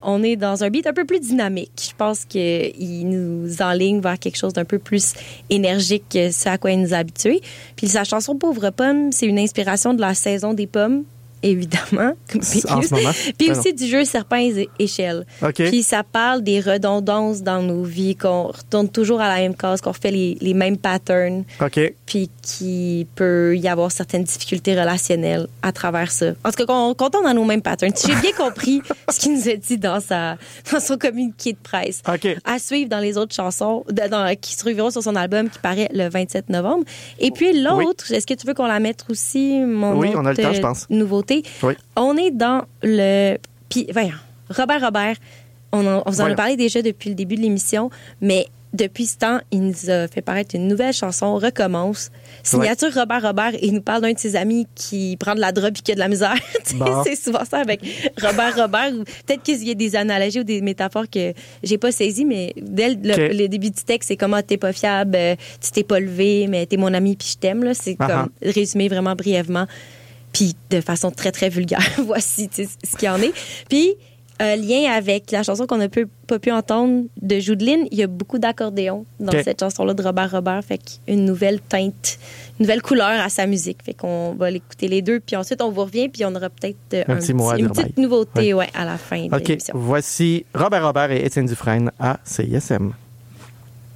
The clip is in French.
on est dans un beat un peu plus dynamique. Je pense qu'il nous enligne vers quelque chose d'un peu plus énergique que ce à quoi il nous a habitués. Puis sa chanson Pauvre pomme, c'est une inspiration de la saison des pommes, évidemment. En ce moment. Puis aussi du jeu Serpent et Échelle. Okay. Puis ça parle des redondances dans nos vies, qu'on retourne toujours à la même case, qu'on refait les mêmes patterns. OK. Puis qu'il peut y avoir certaines difficultés relationnelles à travers ça. En tout cas, qu'on tombe dans nos mêmes patterns. J'ai bien compris ce qu'il nous a dit dans son communiqué de presse. OK. À suivre dans les autres chansons qui se retrouveront sur son album qui paraît le 27 novembre. Et puis l'autre, Est-ce que tu veux qu'on la mette aussi, Oui, on a le temps, je pense. Nouveauté? Oui. On est dans le... Puis, voyons, Robert, on vous en a parlé déjà depuis le début de l'émission, mais depuis ce temps, il nous a fait paraître une nouvelle chanson, Recommence. Signature Robert, il nous parle d'un de ses amis qui prend de la drogue et qui a de la misère. Bon. C'est souvent ça avec Robert. Peut-être qu'il y a des analogies ou des métaphores que j'ai pas saisies, mais dès le début du texte, c'est comme « t'es pas fiable, tu t'es pas levé, mais t'es mon ami puis je t'aime ». C'est comme résumé vraiment brièvement. Puis de façon très, très vulgaire. Voici ce qu'il y en est. Puis, lien avec la chanson qu'on n'a pas pu entendre de Joudeline, il y a beaucoup d'accordéons dans cette chanson-là de Robert. Fait qu'une nouvelle teinte, une nouvelle couleur à sa musique. Fait qu'on va l'écouter les deux. Puis ensuite, on vous revient. Puis on aura peut-être une petite nouveauté à la fin de l'émission. Voici Robert et Étienne Dufresne à CISM.